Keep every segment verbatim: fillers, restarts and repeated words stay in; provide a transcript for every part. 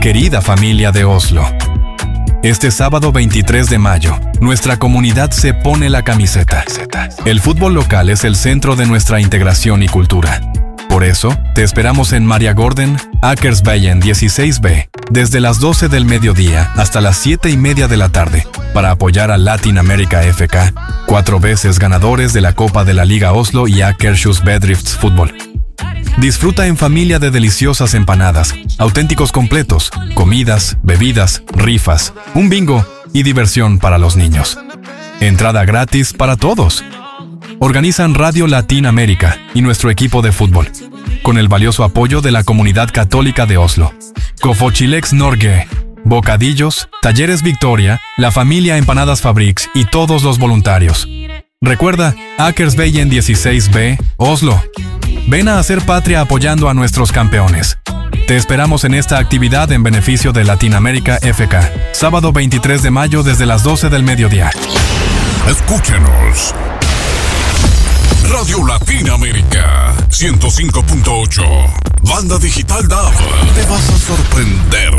Querida familia de Oslo, este sábado veintitrés de mayo, nuestra comunidad se pone la camiseta. El fútbol local es el centro de nuestra integración y cultura. Por eso, te esperamos en Maria Gordon, Akersveien dieciséis B, desde las doce del mediodía hasta las siete y media de la tarde, para apoyar a Latin America F K, cuatro veces ganadores de la Copa de la Liga Oslo y Akershus Bedrifts Fútbol. Disfruta en familia de deliciosas empanadas, auténticos completos, comidas, bebidas, rifas, un bingo y diversión para los niños. Entrada gratis para todos. Organizan Radio Latin America y nuestro equipo de fútbol, con el valioso apoyo de la comunidad católica de Oslo. Kofochilex Norge, Bocadillos, Talleres Victoria, la familia Empanadas Fabriks y todos los voluntarios. Recuerda, Akersveien dieciséis B, Oslo. Ven a hacer patria apoyando a nuestros campeones. Te esperamos en esta actividad en beneficio de Latin America F K, sábado veintitrés de mayo desde las doce del mediodía. Escúchenos. Radio Latin America ciento cinco punto ocho. Banda digital D A B. Te vas a sorprender.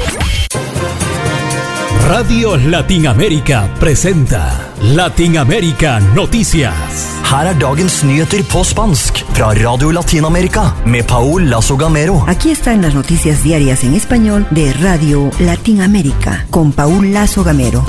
Radio Latin America presenta Latin America Noticias. Her er dagens nyheter på spansk fra Radio Latin America med Paul Lazo Gamero. Aquí están las noticias diarias en español de Radio Latin America con Paul Lazo Gamero.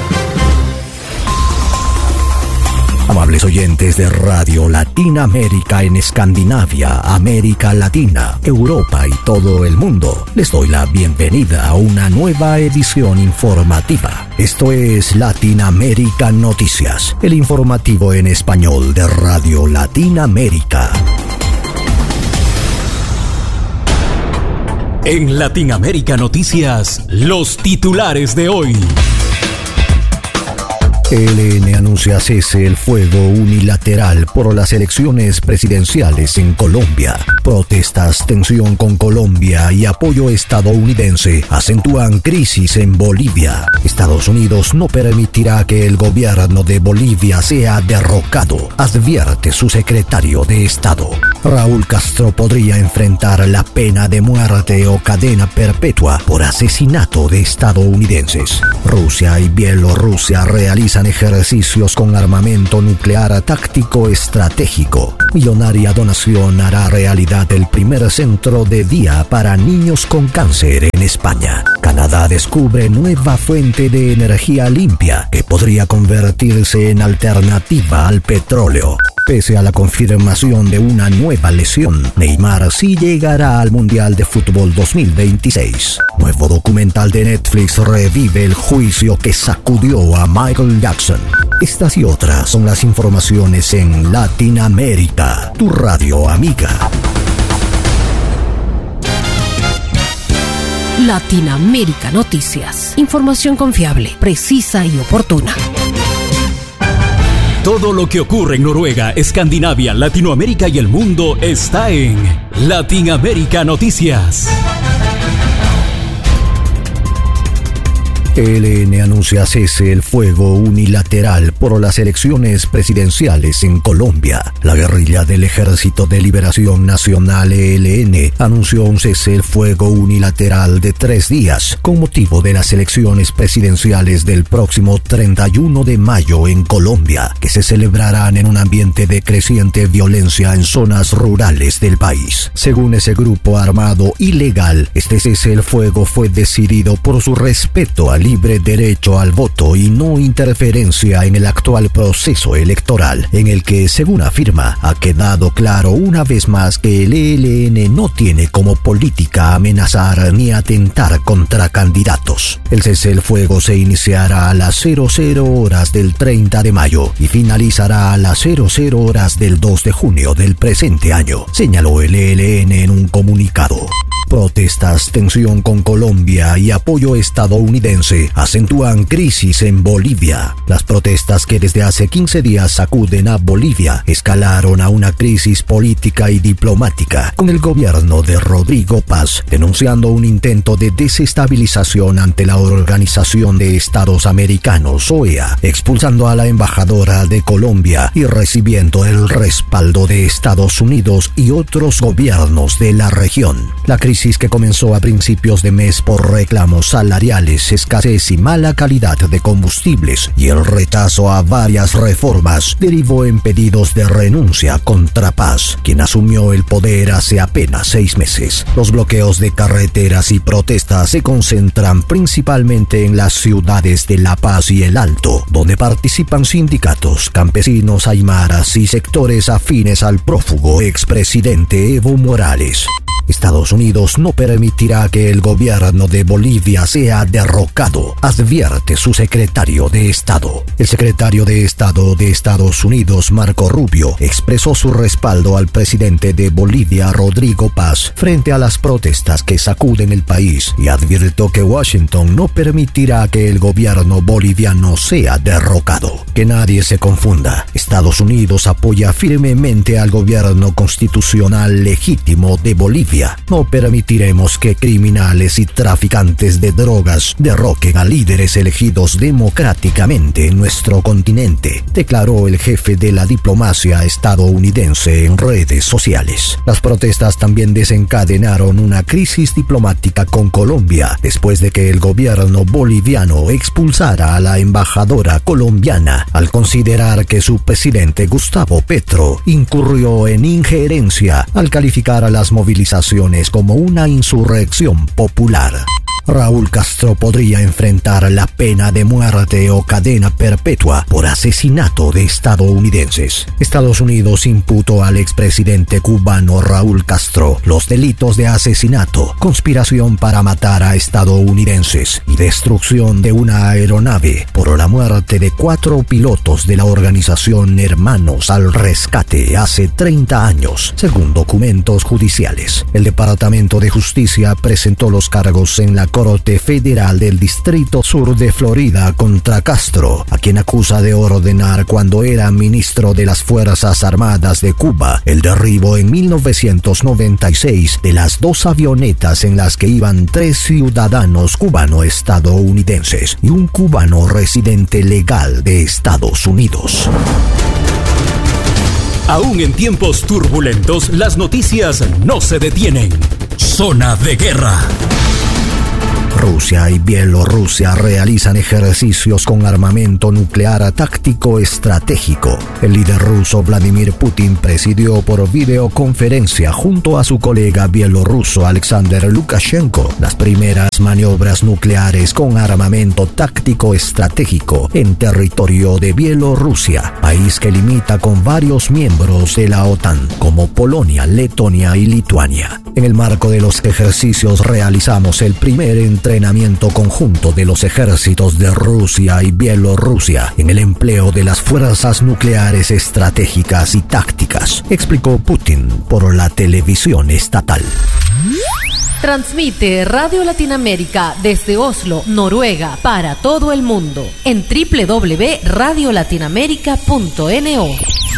Amables oyentes de Radio Latin America en Escandinavia, América Latina, Europa y todo el mundo, les doy la bienvenida a una nueva edición informativa. Esto es Latin America Noticias, el informativo en español de Radio Latin America. En Latin America Noticias, los titulares de hoy. E L N anuncia cese el fuego unilateral por las elecciones presidenciales en Colombia. Protestas, tensión con Colombia y apoyo estadounidense acentúan crisis en Bolivia. Estados Unidos no permitirá que el gobierno de Bolivia sea derrocado, advierte su secretario de Estado. Raúl Castro podría enfrentar la pena de muerte o cadena perpetua por asesinato de estadounidenses. Rusia y Bielorrusia realizan ejercicios con armamento nuclear táctico estratégico. Millonaria donación hará realidad el primer centro de día para niños con cáncer en España. Canadá descubre nueva fuente de energía limpia que podría convertirse en alternativa al petróleo. Pese a la confirmación de una nueva lesión, Neymar sí llegará al Mundial de Fútbol dos mil veintiséis. Nuevo documental de Netflix revive el juicio que sacudió a Michael Jackson. Estas y otras son las informaciones en Latin America, tu radio amiga. Latin America Noticias. Información confiable, precisa y oportuna. Todo lo que ocurre en Noruega, Escandinavia, Latinoamérica y el mundo está en Latin America Noticias. E L N anuncia cese el fuego unilateral por las elecciones presidenciales en Colombia. La guerrilla del Ejército de Liberación Nacional E L N anunció un cese el fuego unilateral de tres días con motivo de las elecciones presidenciales del próximo treinta y uno de mayo en Colombia, que se celebrarán en un ambiente de creciente violencia en zonas rurales del país. Según ese grupo armado ilegal, este cese el fuego fue decidido por su respeto al libre derecho al voto y no interferencia en el actual proceso electoral, en el que, según afirma, ha quedado claro una vez más que el E L N no tiene como política amenazar ni atentar contra candidatos. El cese el fuego se iniciará a las cero cero horas del treinta de mayo y finalizará a las cero cero horas del dos de junio del presente año, señaló el E L N en un comunicado. Protestas, tensión con Colombia y apoyo estadounidense estadounidense acentúan crisis en Bolivia. Las protestas que desde hace quince días sacuden a Bolivia escalaron a una crisis política y diplomática, con el gobierno de Rodrigo Paz denunciando un intento de desestabilización ante la Organización de Estados Americanos, O E A, expulsando a la embajadora de Colombia y recibiendo el respaldo de Estados Unidos y otros gobiernos de la región. La crisis, que comenzó a principios de mes por reclamos salariales, escasez y mala calidad de combustibles y el rechazo a varias reformas, derivó en pedidos de renuncia contra Paz, quien asumió el poder hace apenas seis meses. Los bloqueos de carreteras y protestas se concentran principalmente en las ciudades de La Paz y El Alto, donde participan sindicatos, campesinos aymaras y sectores afines al prófugo expresidente Evo Morales. Estados Unidos no permitirá que el gobierno de Bolivia sea derrocado, advierte su secretario de Estado. El secretario de Estado de Estados Unidos, Marco Rubio, expresó su respaldo al presidente de Bolivia, Rodrigo Paz, frente a las protestas que sacuden el país, y advirtió que Washington no permitirá que el gobierno boliviano sea derrocado. Que nadie se confunda, Estados Unidos apoya firmemente al gobierno constitucional legítimo de Bolivia. No permitiremos que criminales y traficantes de drogas derroquen a líderes elegidos democráticamente en nuestro continente, declaró el jefe de la diplomacia estadounidense en redes sociales. Las protestas también desencadenaron una crisis diplomática con Colombia, después de que el gobierno boliviano expulsara a la embajadora colombiana al considerar que su presidente Gustavo Petro incurrió en injerencia al calificar a las movilizaciones como una insurrección popular. Raúl Castro podría enfrentar la pena de muerte o cadena perpetua por asesinato de estadounidenses. Estados Unidos imputó al expresidente cubano Raúl Castro los delitos de asesinato, conspiración para matar a estadounidenses y destrucción de una aeronave por la muerte de cuatro pilotos de la organización Hermanos al Rescate hace treinta años, según documentos judiciales. El Departamento de Justicia presentó los cargos en la Corte Federal del Distrito Sur de Florida contra Castro, a quien acusa de ordenar, cuando era ministro de las Fuerzas Armadas de Cuba, el derribo en mil novecientos noventa y seis de las dos avionetas en las que iban tres ciudadanos cubano-estadounidenses y un cubano residente legal de Estados Unidos. Aún en tiempos turbulentos, las noticias no se detienen. Zona de guerra. Rusia y Bielorrusia realizan ejercicios con armamento nuclear táctico estratégico. El líder ruso Vladimir Putin presidió por videoconferencia junto a su colega bielorruso Alexander Lukashenko las primeras maniobras nucleares con armamento táctico estratégico en territorio de Bielorrusia, país que limita con varios miembros de la OTAN como Polonia, Letonia y Lituania. En el marco de los ejercicios realizamos el primer entrenamiento conjunto de los ejércitos de Rusia y Bielorrusia en el empleo de las fuerzas nucleares estratégicas y tácticas, explicó Putin por la televisión estatal. Transmite Radio Latinoamérica desde Oslo, Noruega, para todo el mundo en doble u doble u doble u punto radio latinoamérica punto no.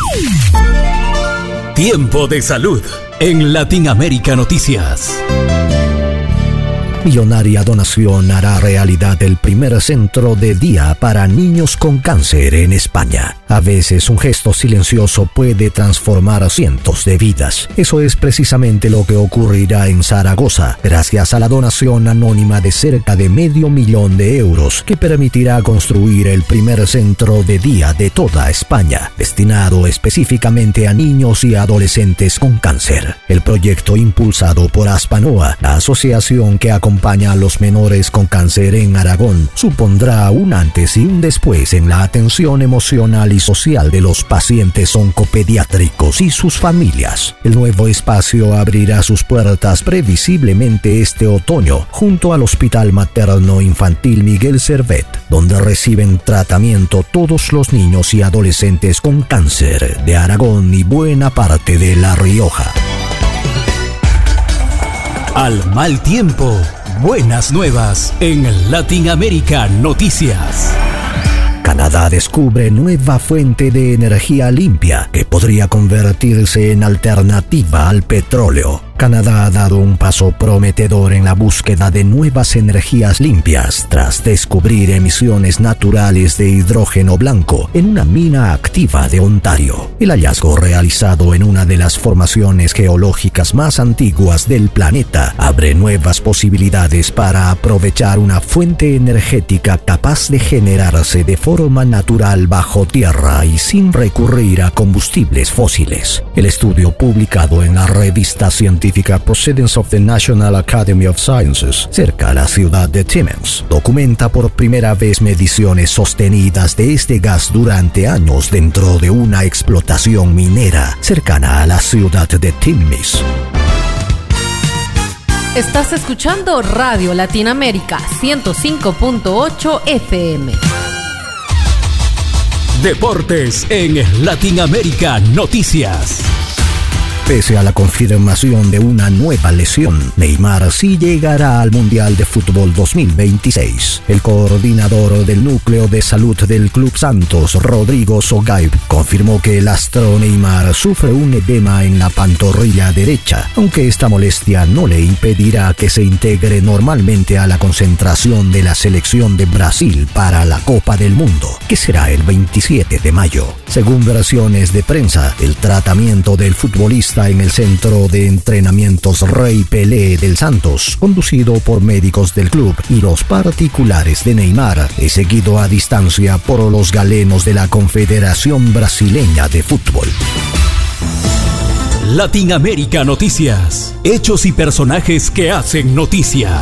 Tiempo de salud en Latinoamérica Noticias. Millonaria donación hará realidad el primer centro de día para niños con cáncer en España. A veces un gesto silencioso puede transformar cientos de vidas. Eso es precisamente lo que ocurrirá en Zaragoza, gracias a la donación anónima de cerca de medio millón de euros, que permitirá construir el primer centro de día de toda España, destinado específicamente a niños y adolescentes con cáncer. El proyecto, impulsado por Aspanoa, la asociación que acompaña a los menores con cáncer en Aragón, supondrá un antes y un después en la atención emocional y social de los pacientes oncopediátricos y sus familias. El nuevo espacio abrirá sus puertas previsiblemente este otoño, junto al Hospital Materno Infantil Miguel Servet, donde reciben tratamiento todos los niños y adolescentes con cáncer de Aragón y buena parte de La Rioja. Al mal tiempo, buenas nuevas en Latinoamérica Noticias. Canadá descubre nueva fuente de energía limpia que podría convertirse en alternativa al petróleo. Canadá ha dado un paso prometedor en la búsqueda de nuevas energías limpias tras descubrir emisiones naturales de hidrógeno blanco en una mina activa de Ontario. El hallazgo, realizado en una de las formaciones geológicas más antiguas del planeta, abre nuevas posibilidades para aprovechar una fuente energética capaz de generarse de forma natural bajo tierra y sin recurrir a combustibles fósiles. El estudio, publicado en la revista científica Proceedings of the National Academy of Sciences, cerca a la ciudad de Timmins, documenta por primera vez mediciones sostenidas de este gas durante años dentro de una explotación minera cercana a la ciudad de Timmins. Estás escuchando Radio Latinoamérica ciento cinco punto ocho F M. Deportes en Latinoamérica Noticias. Pese a la confirmación de una nueva lesión, Neymar sí llegará al Mundial de Fútbol dos mil veintiséis. El coordinador del núcleo de salud del Club Santos, Rodrigo Sogaib, confirmó que el astro Neymar sufre un edema en la pantorrilla derecha, aunque esta molestia no le impedirá que se integre normalmente a la concentración de la selección de Brasil para la Copa del Mundo, que será el veintisiete de mayo. Según versiones de prensa, el tratamiento del futbolista en el centro de entrenamientos Rey Pelé del Santos, conducido por médicos del club y los particulares de Neymar, es seguido a distancia por los galenos de la Confederación Brasileña de Fútbol. Latinoamérica Noticias. Hechos y personajes que hacen noticia.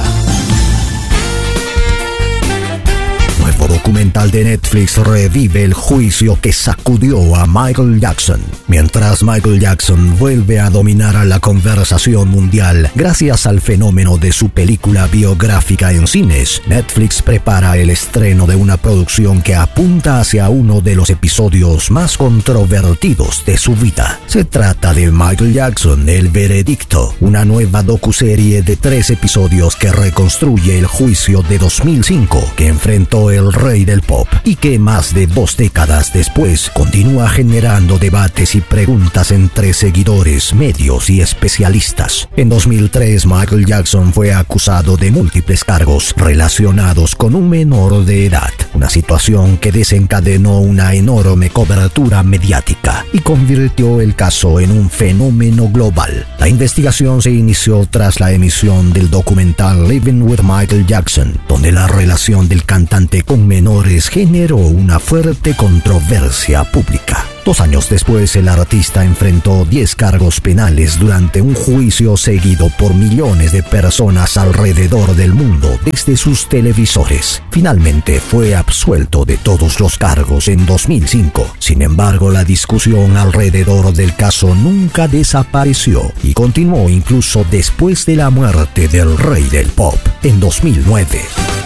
Nuevo documental de Netflix revive el juicio que sacudió a Michael Jackson. Mientras Michael Jackson vuelve a dominar a la conversación mundial gracias al fenómeno de su película biográfica en cines, Netflix prepara el estreno de una producción que apunta hacia uno de los episodios más controvertidos de su vida. Se trata de Michael Jackson, El Veredicto, una nueva docuserie de tres episodios que reconstruye el juicio de dos mil cinco que enfrentó el rey del pop y que más de dos décadas después continúa generando debates y preguntas entre seguidores, medios y especialistas. En dos mil tres, Michael Jackson fue acusado de múltiples cargos relacionados con un menor de edad, una situación que desencadenó una enorme cobertura mediática y convirtió el caso en un fenómeno global. La investigación se inició tras la emisión del documental Living with Michael Jackson, donde la relación del cantante con menores generó una fuerte controversia pública. Dos años después, el artista enfrentó diez cargos penales durante un juicio seguido por millones de personas alrededor del mundo desde sus televisores. Finalmente fue absuelto de todos los cargos en dos mil cinco. Sin embargo, la discusión alrededor del caso nunca desapareció y continuó incluso después de la muerte del rey del pop en dos mil nueve.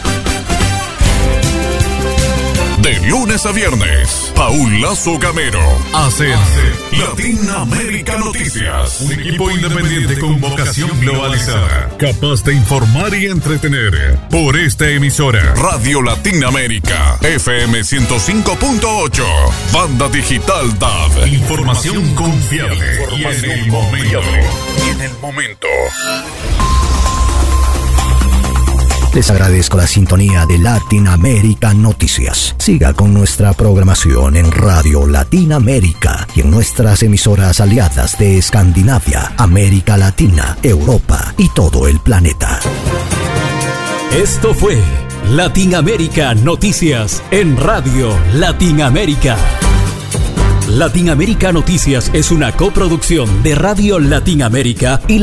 De lunes a viernes, Paul Lazo Gamero hace Latinoamérica Noticias. Un equipo independiente con vocación globalizada, capaz de informar y entretener. Por esta emisora, Radio Latinoamérica, F M ciento cinco punto ocho, Banda Digital D A B. Información confiable y en el momento. Y en el momento. Les agradezco la sintonía de Latinoamérica Noticias. Siga con nuestra programación en Radio Latinoamérica y en nuestras emisoras aliadas de Escandinavia, América Latina, Europa y todo el planeta. Esto fue Latinoamérica Noticias en Radio Latinoamérica. Latinoamérica Noticias es una coproducción de Radio Latinoamérica y